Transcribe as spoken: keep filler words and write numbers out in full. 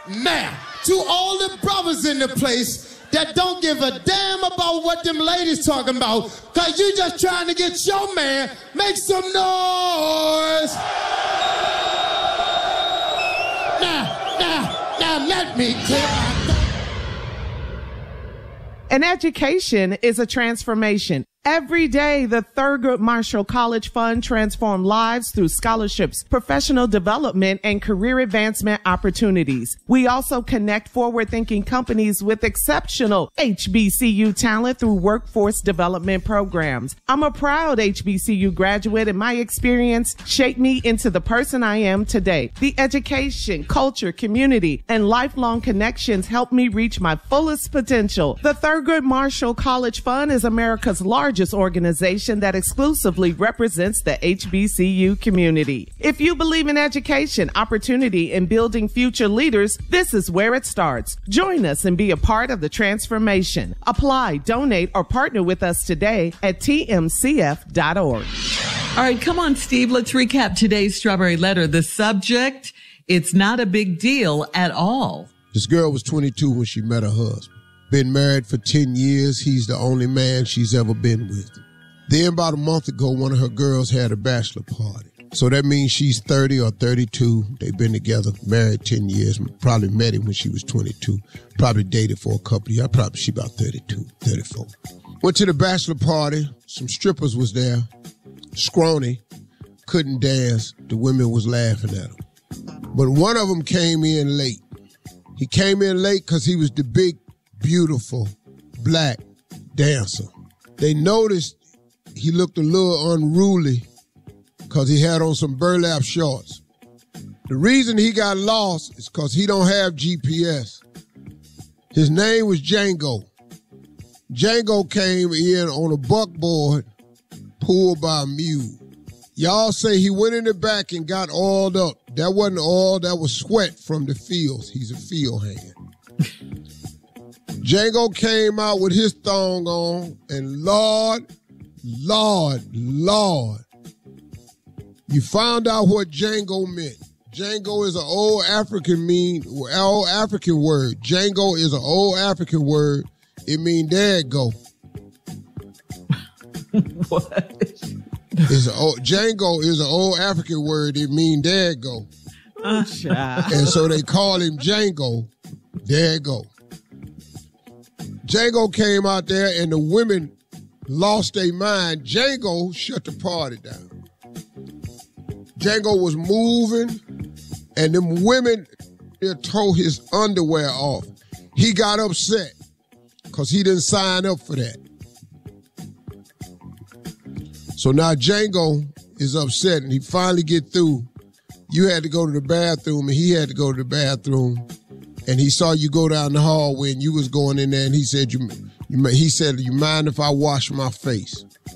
Now, to all the brothers in the place that don't give a damn about what them ladies talking about, cause you just trying to get your man, make some noise. Now, now, now let me clear my throat. An education is a transformation. Every day, the Thurgood Marshall College Fund transforms lives through scholarships, professional development, and career advancement opportunities. We also connect forward-thinking companies with exceptional H B C U talent through workforce development programs. I'm a proud H B C U graduate, and my experience shaped me into the person I am today. The education, culture, community, and lifelong connections helped me reach my fullest potential. The Thurgood Marshall College Fund is America's largest organization that exclusively represents the H B C U community. If you believe in education, opportunity, and building future leaders, this is where it starts. Join us and be a part of the transformation. Apply, donate, or partner with us today at T M C F dot org. All right, come on, Steve. Let's recap today's Strawberry Letter. The subject, it's not a big deal at all. This girl was twenty-two when she met her husband. Been married for ten years. He's the only man she's ever been with. Then about a month ago, one of her girls had a bachelor party. So that means she's thirty or thirty-two. They've been together, married ten years. Probably met him when she was twenty-two. Probably dated for a couple of years. Probably she about thirty-two, thirty-four. Went to the bachelor party. Some strippers was there. Scrawny. Couldn't dance. The women was laughing at him. But one of them came in late. He came in late because he was the big, beautiful black dancer. They noticed he looked a little unruly because he had on some burlap shorts. The reason he got lost is because he don't have G P S. His name was Django. Django came in on a buckboard pulled by a mule. Y'all say he went in the back and got oiled up. That wasn't oil, that was sweat from the fields. He's a field hand. Django came out with his thong on, and Lord, Lord, Lord, you found out what Django meant. Django is an old African mean, old African word. Django is an old African word. It means there it go. What? It's a old, Django is an old African word. It means there it go. Oh, child. And so they call him Django. There it go. Django came out there and the women lost their mind. Django shut the party down. Django was moving and them women they tore his underwear off. He got upset because he didn't sign up for that. So now Django is upset and he finally get through. You had to go to the bathroom and he had to go to the bathroom. And he saw you go down the hallway and you was going in there and he said, "You, you he said, you mind if I wash my face?"